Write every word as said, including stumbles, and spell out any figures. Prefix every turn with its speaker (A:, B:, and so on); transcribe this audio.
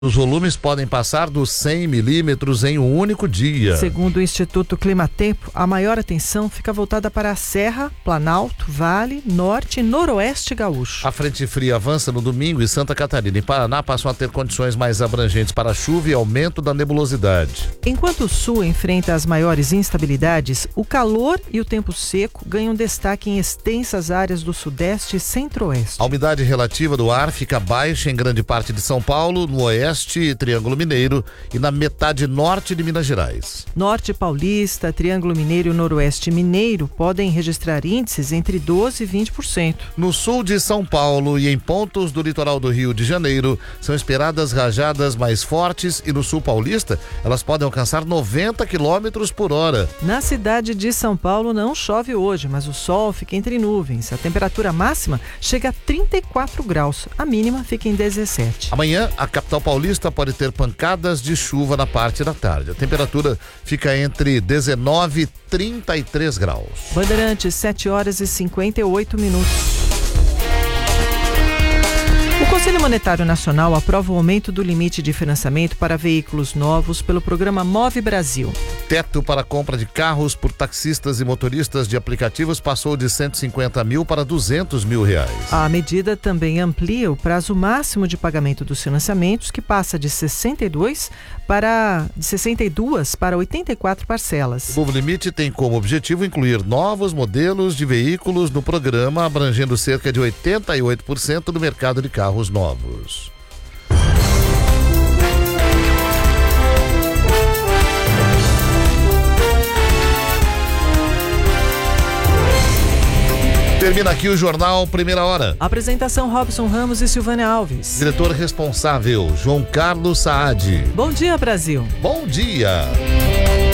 A: Os volumes podem passar dos cem milímetros em um único dia.
B: Segundo o Instituto Climatempo, a maior atenção fica voltada para a Serra, Planalto, Vale, Norte e Noroeste gaúcho.
A: A frente fria avança no domingo e Santa Catarina e Paraná passam a ter condições mais abrangentes para chuva e aumento da nebulosidade.
B: Enquanto o sul enfrenta as maiores instabilidades, o calor e o tempo seco ganham destaque em extensas áreas do sudeste e centro-oeste.
A: A umidade relativa do ar fica baixa em grande parte de São Paulo, no oeste, Triângulo Mineiro e na metade norte de Minas Gerais.
B: Norte Paulista, Triângulo Mineiro e Noroeste Mineiro podem registrar índices entre doze e vinte por cento.
A: No sul de São Paulo e em pontos do litoral do Rio de Janeiro, são esperadas rajadas mais fortes e no sul paulista, elas podem alcançar noventa quilômetros por hora.
B: Na cidade de São Paulo não chove hoje, mas o sol fica entre nuvens. A temperatura máxima chega a trinta e quatro graus, a mínima fica em dezessete.
A: Amanhã, a capital paulista pode ter pancadas de chuva na parte da tarde. A temperatura fica entre dezenove e trinta e três graus.
B: Bandeirantes, sete horas e cinquenta e oito minutos. O Conselho Monetário Nacional aprova o aumento do limite de financiamento para veículos novos pelo programa Move Brasil.
A: Teto para a compra de carros por taxistas e motoristas de aplicativos passou de cento e cinquenta mil para duzentos mil reais.
B: A medida também amplia o prazo máximo de pagamento dos financiamentos, que passa de sessenta e dois para de sessenta e duas para oitenta e quatro parcelas.
A: O novo limite tem como objetivo incluir novos modelos de veículos no programa, abrangendo cerca de oitenta e oito por cento do mercado de carros novos. Termina aqui o Jornal Primeira Hora.
B: Apresentação: Robson Ramos e Silvânia Alves.
A: Diretor responsável: João Carlos Saad.
B: Bom dia, Brasil.
A: Bom dia.